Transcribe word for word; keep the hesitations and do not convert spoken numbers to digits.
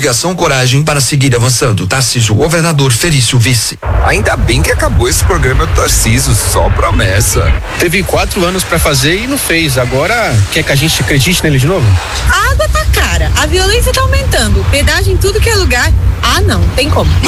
obrigação, coragem para seguir avançando. Tarcísio, governador, Felício, vice. Ainda bem que acabou esse programa do Tarcísio, só promessa. Teve quatro anos pra fazer e não fez. Agora quer que a gente acredite nele de novo? A água tá cara, a violência tá aumentando, pedágio em tudo que é lugar. Ah, não, tem como.